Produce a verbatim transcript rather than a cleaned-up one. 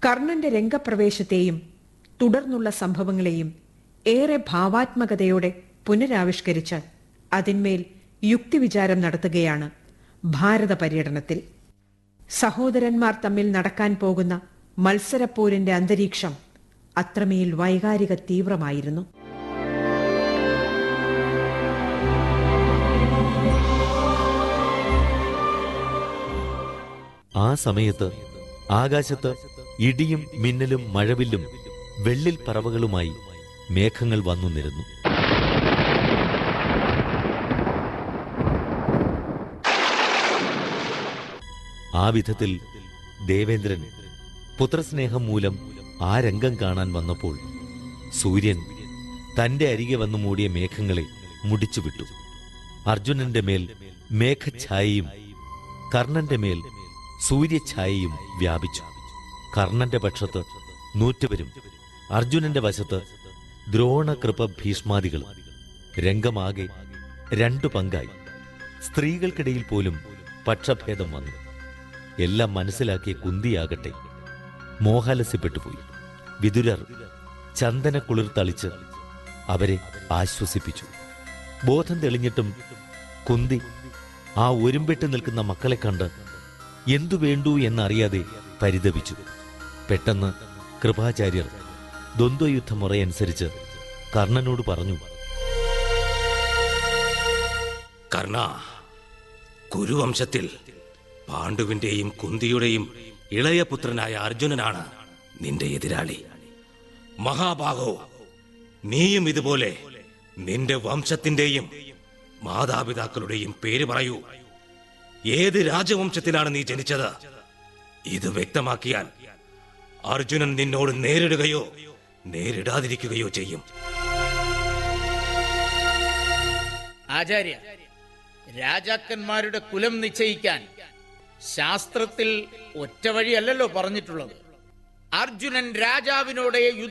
കർണന്റെ രംഗപ്രവേശത്തെയും തുടർന്നുള്ള സംഭവങ്ങളെയും ഏറെ ഭാവാത്മകതയോടെ പുനരാവിഷ്കരിച്ച് അതിന്മേൽ യുക്തിവിചാരം നടത്തുകയാണ് ഭാരത പര്യടനത്തിൽ. സഹോദരന്മാർ തമ്മിൽ നടക്കാൻ പോകുന്ന മത്സരപ്പോരിന്റെ അന്തരീക്ഷം അത്രമേൽ വൈകാരിക തീവ്രമായിരുന്നു. ആ സമയത്ത് ആകാശത്ത് ഇടിയും മിന്നലും മഴവില്ലും വെള്ളിൽ പറവകളുമായി മേഘങ്ങൾ വന്നു നിരന്നു. ആ വിധത്തിൽ ദേവേന്ദ്രൻ പുത്രസ്നേഹം മൂലം ആ രംഗം കാണാൻ വന്നപ്പോൾ സൂര്യൻ തന്റെ അരികെ വന്നു മൂടിയ മേഘങ്ങളെ മുടിച്ചുവിട്ടു. അർജുനന്റെ മേൽ മേഘഛായയും കർണന്റെ മേൽ സൂര്യഛായയും വ്യാപിച്ചു. കർണന്റെ പക്ഷത്ത് നൂറ്റുപേരും അർജുനന്റെ വശത്ത് ദ്രോണകൃപ ഭീഷ്മാദികളും. രംഗമാകെ രണ്ടു പങ്കായി. സ്ത്രീകൾക്കിടയിൽ പോലും പക്ഷഭേദം വന്നു. എല്ലാം മനസ്സിലാക്കിയ കുന്തിയാകട്ടെ മോഹാലസ്യപ്പെട്ടുപോയി. വിതുരർ ചന്ദന കുളിർ തളിച്ച് അവരെ ആശ്വസിപ്പിച്ചു. ബോധം തെളിഞ്ഞിട്ടും കുന്തി ആ ഒരുമ്പെട്ട് നിൽക്കുന്ന മക്കളെ കണ്ട് എന്തു വേണ്ടു എന്നറിയാതെ പരിതപിച്ചു. പെട്ടെന്ന് കൃപാചാര്യർ ദ്വന്ദ്വയുദ്ധമുറയനുസരിച്ച് കർണനോട് പറഞ്ഞു, കർണ, കുരുവംശത്തിൽ പാണ്ഡുവിന്റെയും കുന്തിയുടെയും ഇളയ പുത്രനായ അർജുനനാണ് നിന്റെ എതിരാളി. മഹാഭാഗോ, നീയും ഇതുപോലെ നിന്റെ വംശത്തിന്റെയും മാതാപിതാക്കളുടെയും പേര് പറയൂ. ഏത് രാജവംശത്തിലാണ് നീ ജനിച്ചത്? ഇത് വ്യക്തമാക്കിയാൽ അർജുനൻ നിന്നോട് നേരിടുകയോ നേരിടാതിരിക്കുകയോ ചെയ്യും. ആചാര്യ, രാജാക്കന്മാരുടെ കുലം നിശ്ചയിക്കാൻ ശാസ്ത്രത്തിൽ ഒറ്റ വഴിയല്ലല്ലോ പറഞ്ഞിട്ടുള്ളത്. അർജുനൻ രാജാവിനോട്